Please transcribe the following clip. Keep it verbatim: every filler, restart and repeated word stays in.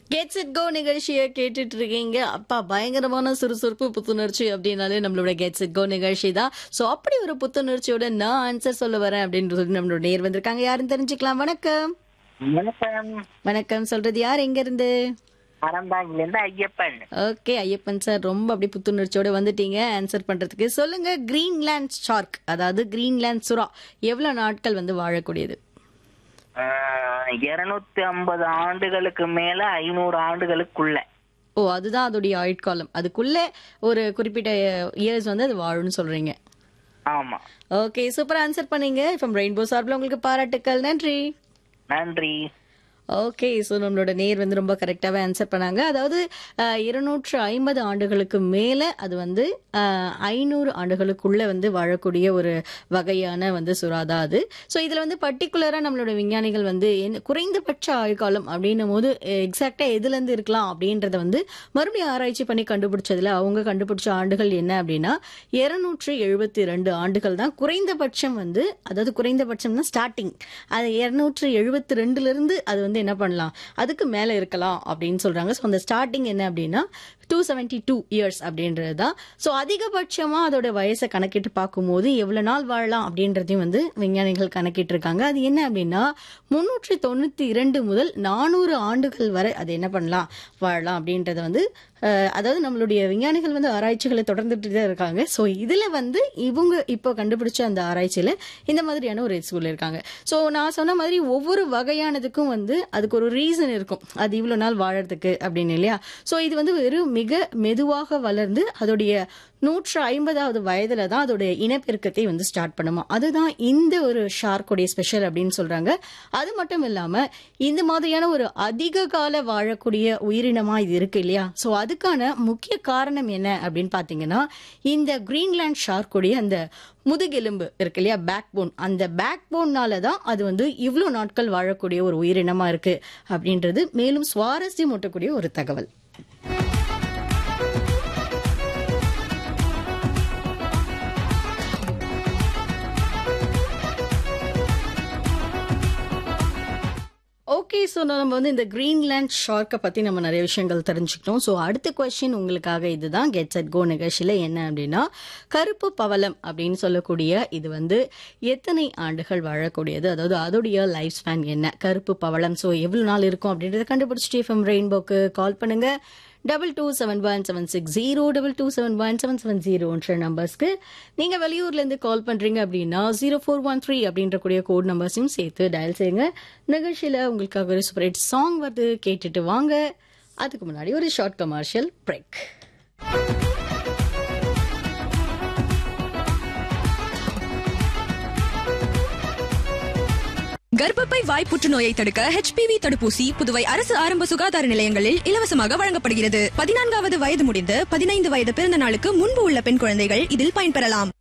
Gets it go நிகழ்ச்சியை கேட்டுட்டு இருக்கீங்க. அப்பா பயங்கரமான சுறுசுறுப்பு புத்துணர்ச்சி அப்படின்னாலே நம்மளோட கெட்ஸ் இட் கோ நிகழ்ச்சி தான். ஸோ அப்படி ஒரு புத்துணர்ச்சியோட நான் ஆன்சர் சொல்ல வரேன் அப்படின்னு சொல்லி நம்மளோட நேர் வந்திருக்காங்க. யாருன்னு தெரிஞ்சுக்கலாம். வணக்கம். வணக்கம். வணக்கம் சொல்றது யார், எங்க இருந்து? அறந்தாங்கில இருந்து ஐயப்பன். ஓகே ஐயப்பன் சார், ரொம்ப அப்படி புத்துணர்ச்சியோட வந்துட்டீங்க ஆன்சர் பண்றதுக்கு. சொல்லுங்க, கிரீன்லாண்ட் ஷார்க் அதாவது கிரீன்லாண்ட் சுறா எவ்வளவு நாட்கள் வந்து வாழக்கூடியது? இருநூத்தி ஐம்பது ஆண்டுகளுக்கு மேல ஐநூறு ஆண்டுகளுக்குள்ள. ஓ, அதுதான் அதோடைய ஆயுட்காலம். அதுக்குள்ள ஒரு குறிப்பிட்ட இயர்ஸ் வந்து அது வாழும்னு சொல்றீங்க. ஆமா. ஓகே, சூப்பர் ஆன்சர் பண்ணீங்க. இப்போ ரெயின்போ சார்பில் உங்களுக்கு பாராட்டுக்கள். நன்றி. நன்றி. ஓகே, ஸோ நம்மளோட நேர் வந்து ரொம்ப கரெக்டாகவே ஆன்சர் பண்ணாங்க. அதாவது இருநூற்று ஐம்பது ஆண்டுகளுக்கு மேலே அது வந்து ஐநூறு ஆண்டுகளுக்குள்ளே வந்து வாழக்கூடிய ஒரு வகையான வந்து சுறாதா அது. ஸோ இதில் வந்து பர்டிகுலராக நம்மளோட விஞ்ஞானிகள் வந்து என்ன குறைந்தபட்ச ஆயுள்காலம் அப்படின்னும் போது எக்ஸாக்டாக எதுலேருந்து இருக்கலாம் அப்படின்றத வந்து மறுபடியும் ஆராய்ச்சி பண்ணி கண்டுபிடிச்சதுல அவங்க கண்டுபிடிச்ச ஆண்டுகள் என்ன அப்படின்னா இருநூற்று எழுபத்தி ரெண்டு ஆண்டுகள் தான் குறைந்தபட்சம் வந்து. அதாவது குறைந்தபட்சம்னா ஸ்டார்டிங் அது இருநூற்று எழுபத்தி ரெண்டுலேருந்து அது வந்து என்ன பண்ணலாம், அதுக்கு மேல இருக்கலாம் அப்படின்னு சொல்றாங்க. ஸோ அந்த ஸ்டார்டிங் என்ன அப்படின்னா டூ செவன்டி டூ இயர்ஸ் அப்படின்றது தான். ஸோ அதிகபட்சமா அதோட வயசை கணக்கிட்டு பார்க்கும்போது எவ்வளவு நாள் வாழலாம் அப்படின்றதையும் வந்து விஞ்ஞானிகள் கணக்கிட்டு இருக்காங்க. அது என்ன அப்படின்னா முன்னூற்றி தொண்ணூத்தி இரண்டு முதல் நானூறு ஆண்டுகள் வரை அது என்ன பண்ணலாம், வாழலாம் அப்படின்றத வந்து அதாவது நம்மளுடைய விஞ்ஞானிகள் வந்து ஆராய்ச்சிகளை தொடர்ந்துட்டு தான் இருக்காங்க. ஸோ இதுல வந்து இவங்க இப்போ கண்டுபிடிச்ச அந்த ஆராய்ச்சியில இந்த மாதிரியான ஒரு சொல்லியிருக்காங்க. ஸோ நான் சொன்ன மாதிரி ஒவ்வொரு வகையானதுக்கும் வந்து அதுக்கு ஒரு ரீசன் இருக்கும், அது இவ்வளவு நாள் வாழறதுக்கு அப்படின்னு இல்லையா. ஸோ இது வந்து வெறும் மிக மெதுவாக வளர்ந்து அதோடைய நூற்று ஐம்பதாவது வயதுல தான் அதோடைய இனப்பெருக்கத்தை வந்து ஸ்டார்ட் பண்ணுமா. அதுதான் இந்த ஒரு ஷார்க்குடைய ஸ்பெஷல் அப்படின்னு சொல்றாங்க. அது மட்டும் இல்லாம இந்த மாதிரியான ஒரு அதிக கால வாழக்கூடிய உயிரினமா இது இருக்கு இல்லையா. ஸோ அதுக்கான முக்கிய காரணம் என்ன அப்படின்னு பாத்தீங்கன்னா இந்த கிரீன்லாண்ட் ஷார்க்குடைய அந்த முதுகெலும்பு இருக்கு இல்லையா, பேக் போன். அந்த பேக் போன்னால தான் அது வந்து இவ்வளவு நாட்கள் வாழக்கூடிய ஒரு உயிரினமா இருக்கு அப்படின்றது மேலும் சுவாரஸ்யம் ஊட்டக்கூடிய ஒரு தகவல். ஓகே, ஸோ நம்ம வந்து இந்த கிரீன்லாண்ட் ஷார்க்கை பற்றி நம்ம நிறைய விஷயங்கள் தெரிஞ்சுக்கிட்டோம். ஸோ அடுத்த கொஸ்டின் உங்களுக்காக இதுதான் கெட்ஸ் அட் கோ நிகழ்ச்சியில். என்ன அப்படின்னா கருப்பு பவளம் அப்படின்னு சொல்லக்கூடிய இது வந்து எத்தனை ஆண்டுகள் வாழக்கூடியது, அதாவது அதோடைய லைஃப் ஸ்பேன் என்ன, கருப்பு பவளம். ஸோ எவ்வளோ நாள் இருக்கும் அப்படின்றத கண்டுபிடிச்சிட்டு எஃப்எம் ரெயின்போக்கு கால் பண்ணுங்க. Double two seven one seven six zero double two seven one seven seven ஜீரோன்ற நம்பர்ஸ்க்கு நீங்க வெளியூர்ல இருந்து கால் பண்றீங்க அப்படின்னா ஜீரோ ஃபோர் ஒன் த்ரீ அப்படின்ற கூடிய கோட் நம்பர்ஸையும் சேர்த்து டயல் செய்யுங்க. நிகழ்ச்சியில உங்களுக்காக ஒரு சூப்பரேட் சாங் வருது, கேட்டுட்டு வாங்க. அதுக்கு முன்னாடி ஒரு ஷார்ட் கமர்ஷியல் பிரேக். கர்ப்பப்பை வாய் புற்றுநோயை தடுக்க ஹெச்பிவி தடுப்பூசி புதுவை அரசு ஆரம்ப சுகாதார நிலையங்களில் இலவசமாக வழங்கப்படுகிறது. பதினான்காவது வயது முடிந்து பதினைந்து வயது பிறந்த நாளுக்கு முன்பு உள்ள பெண் குழந்தைகள் இதில் பயன்பெறலாம்.